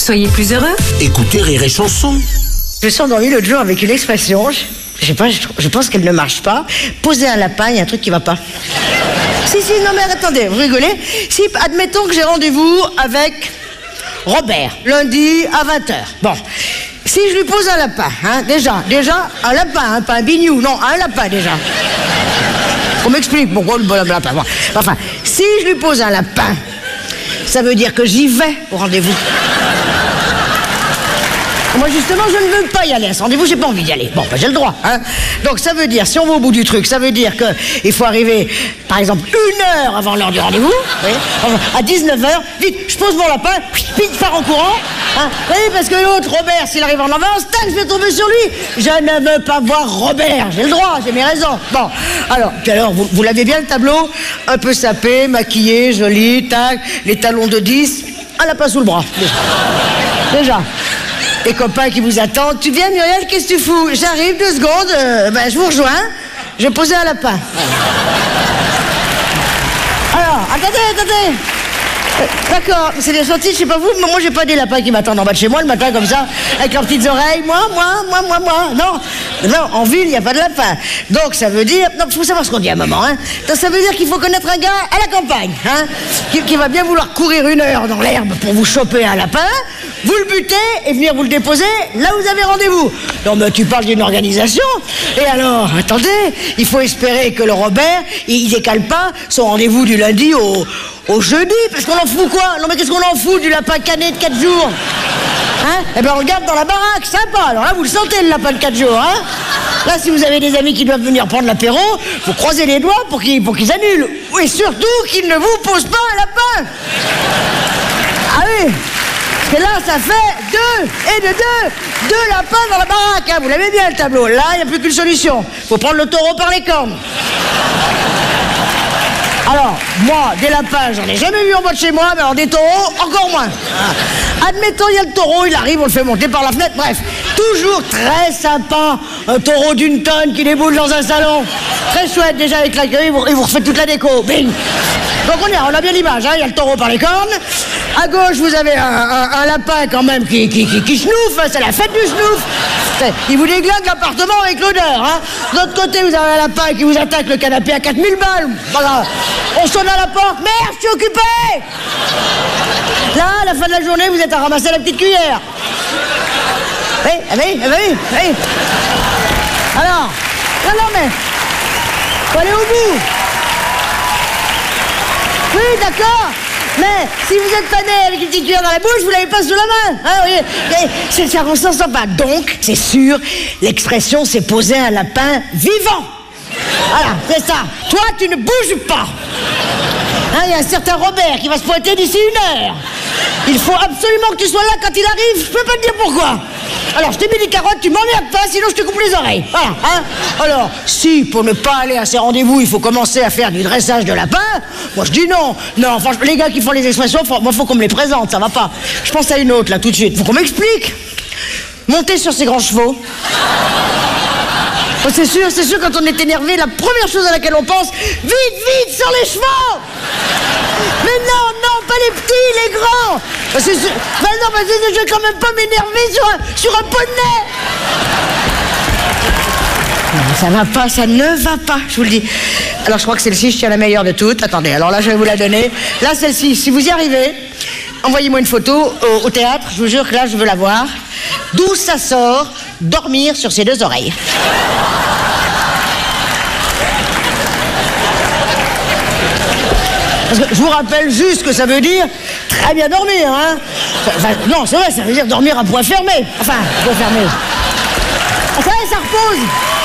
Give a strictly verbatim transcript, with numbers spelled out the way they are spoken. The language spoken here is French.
Soyez plus heureux. Écoutez Rire et Chanson. Je me suis endormie l'autre jour avec une expression, je, je sais pas, je, je pense qu'elle ne marche pas. Poser un lapin, il y a un truc qui va pas. Si, si, non mais attendez, vous rigolez. Si, admettons que j'ai rendez-vous avec Robert, lundi à vingt heures. Bon, si je lui pose un lapin, hein, déjà, déjà, un lapin, hein, pas un bignou, non, un lapin déjà. On m'explique pourquoi le bon lapin. Bon. Enfin, si je lui pose un lapin, ça veut dire que j'y vais au rendez-vous. Moi, justement, je ne veux pas y aller à ce rendez-vous, j'ai pas envie d'y aller. Bon, ben, j'ai le droit, hein. Donc, ça veut dire, si on va au bout du truc, ça veut dire qu'il faut arriver, par exemple, une heure avant l'heure du rendez-vous, oui, à dix-neuf heures, vite, je pose mon lapin, vite, pars en courant, hein. Oui, parce que l'autre, Robert, s'il arrive en avance, tac, je vais tomber sur lui. Je ne veux pas voir Robert, j'ai le droit, j'ai mes raisons. Bon, alors, puis alors, vous, vous l'avez bien le tableau, un peu sapé, maquillé, joli, tac, les talons de dix, un lapin sous le bras, déjà. Déjà. Les copains qui vous attendent. Tu viens, Muriel, qu'est-ce que tu fous? J'arrive, deux secondes, euh, ben, je vous rejoins. Je vais poser un lapin. Alors, attendez, attendez. Euh, D'accord, c'est des gentil, je sais pas vous, mais moi j'ai pas des lapins qui m'attendent en bas de chez moi le matin comme ça, avec leurs petites oreilles. Moi, moi, moi, moi, moi. Non, non, en ville, il n'y a pas de lapin. Donc ça veut dire. Non, il faut savoir ce qu'on dit à un moment, hein. Donc, ça veut dire qu'il faut connaître un gars à la campagne, hein, qui, qui va bien vouloir courir une heure dans l'herbe pour vous choper un lapin, vous le buter et venir vous le déposer là où vous avez rendez-vous. Non, mais tu parles d'une organisation. Et alors, attendez, il faut espérer que le Robert, il, il décale pas son rendez-vous du lundi au. Au jeudi, parce qu'on en fout quoi? Non mais qu'est-ce qu'on en fout du lapin cané de quatre jours? Hein? Eh ben on le garde dans la baraque, sympa. Alors là vous le sentez le lapin de quatre jours, hein? Là si vous avez des amis qui doivent venir prendre l'apéro, vous croisez les doigts pour qu'ils pour qu'ils annulent. Et surtout qu'ils ne vous posent pas un lapin. Ah oui, parce que là ça fait deux et de deux, deux lapins dans la baraque, hein? Vous l'avez bien le tableau. Là il n'y a plus qu'une solution. Faut prendre le taureau par les cornes. Alors, moi, des lapins, j'en ai jamais vu en bas de chez moi, mais alors des taureaux, encore moins. Ah. Admettons, il y a le taureau, il arrive, on le fait monter par la fenêtre, bref. Toujours très sympa, un taureau d'une tonne qui déboule dans un salon. Très chouette, déjà avec l'accueil, et vous refaites toute la déco, bing. Donc on, est, on a bien l'image, hein, il y a le taureau par les cornes. À gauche, vous avez un, un, un lapin quand même qui, qui, qui, qui schnouffe, c'est la fête du schnouf. Il vous déglingue l'appartement avec l'odeur, hein. De l'autre côté, vous avez un lapin qui vous attaque le canapé à quatre mille balles. Voilà. On sonne à la porte. Merde, je suis occupé. Là, à la fin de la journée, vous êtes à ramasser la petite cuillère. Oui, oui, oui, oui. Alors, non, non, mais faut aller au bout. Oui, d'accord. Mais si vous êtes pané avec une petite cuillère dans la bouche, vous l'avez pas sous la main. Hein, oui. C'est circonstance sympa. Donc, c'est sûr, l'expression c'est poser un lapin vivant. Voilà, c'est ça. Toi, tu ne bouges pas. Il hein, y a un certain Robert qui va se pointer d'ici une heure. Il faut absolument que tu sois là quand il arrive. Je peux pas te dire pourquoi. Alors, je t'ai mis des carottes, tu m'emmerdes pas, sinon je te coupe les oreilles. Voilà, hein. Alors, si pour ne pas aller à ces rendez-vous, il faut commencer à faire du dressage de lapin, moi je dis non. Non, franchement, les gars qui font les expressions, faut, moi, faut qu'on me les présente, ça va pas. Je pense à une autre, là, tout de suite. Faut qu'on m'explique. Monter sur ces grands chevaux. Oh, c'est sûr, c'est sûr, quand on est énervé, la première chose à laquelle on pense, vite, vite, sur les chevaux. Mais non, non, pas les petits, les grands. C'est sûr. Ben non, parce que je vais quand même pas m'énerver sur un, sur un poney. Non, ça va pas, ça ne va pas, je vous le dis. Alors, je crois que celle-ci, je tiens la meilleure de toutes. Attendez, alors là, je vais vous la donner. Là, celle-ci, si vous y arrivez, envoyez-moi une photo au, au théâtre. Je vous jure que là, je veux la voir. D'où ça sort, dormir sur ses deux oreilles. Parce que je vous rappelle juste que ça veut dire très bien dormir, hein. Enfin, non, c'est vrai, ça veut dire dormir à poing fermé. Enfin, à poing fermé. Ça, ça repose.